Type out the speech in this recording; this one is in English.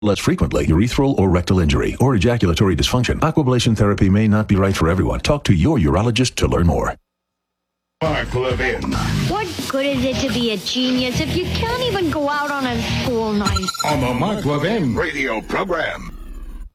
less frequently, urethral or rectal injury, or ejaculatory dysfunction. Aquablation therapy may not be right for everyone. Talk to your urologist to learn more. Mark Levin. What good is it to be a genius if you can't even go out on a school night? On the Mark Levin radio program.